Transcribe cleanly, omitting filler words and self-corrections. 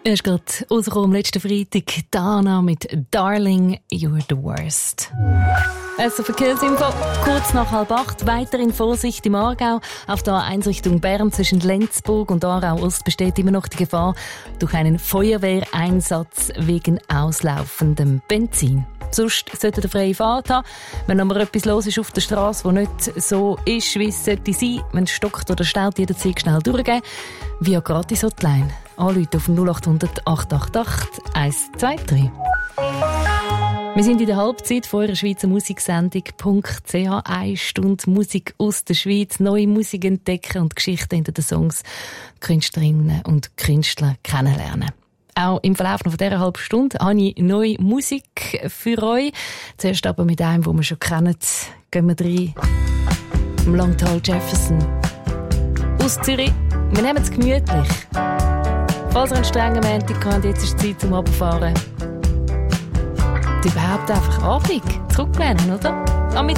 Er ist gerade rausgekommen am letzten Freitag. Dana mit «Darling, you're the worst». Also Verkehrsinfo, kurz nach 7:30, weiterhin Vorsicht im Aargau. Auf der A1 Richtung Bern zwischen Lenzburg und Aarau-Ost besteht immer noch die Gefahr durch einen Feuerwehreinsatz wegen auslaufendem Benzin. Sonst sollte ihr freie Fahrt haben. Wenn aber etwas los ist auf der Straße, das nicht so ist, wie es sollte sein, wenn es stockt oder staut, jederzeit schnell durchgehen. Via Gratis-Hotline. Anrufen auf 0800 888 123. Wir sind in der Halbzeit von eurer Schweizer Musiksendung.ch. 1 Stunde Musik aus der Schweiz, neue Musik entdecken und Geschichten hinter den Songs, Künstlerinnen und Künstler kennenlernen. Auch im Verlauf von dieser halben Stunde habe ich neue Musik für euch. Zuerst aber mit einem, den wir schon kennen. Gehen wir rein. Im Longtall Jefferson. Aus Zürich. Wir nehmen es gemütlich. Falls ihr einen strengen Montag habt, jetzt ist die Zeit zum Runterfahren. Überhaupt einfach Abend zurücklehnen, oder? Am Mittag.